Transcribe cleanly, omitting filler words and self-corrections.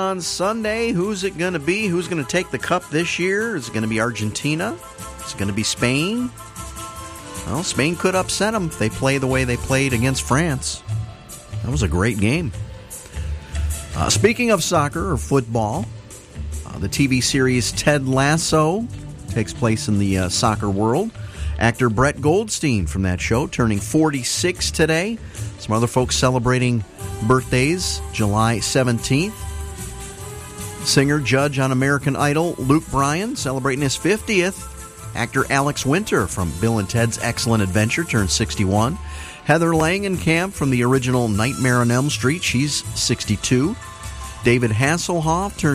On Sunday, who's it going to be? Who's going to take the cup this year? Is it going to be Argentina? Is it going to be Spain? Well, Spain could upset them if they play the way they played against France. That was a great game. Speaking of soccer or football, the TV series Ted Lasso takes place in the soccer world. Actor Brett Goldstein from that show turning 46 today. Some other folks celebrating birthdays, July 17th. Singer, judge on American Idol, Luke Bryan, celebrating his 50th. Actor Alex Winter from Bill and Ted's Excellent Adventure turned 61. Heather Langenkamp from the original Nightmare on Elm Street, she's 62. David Hasselhoff turned